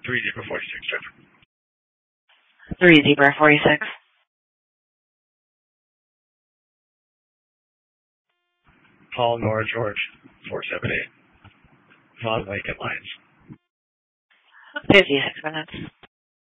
Zebra 46, Trevor. 3 Zebra 46. Paul Nora George 478. Von Lake at Lions. 56 minutes.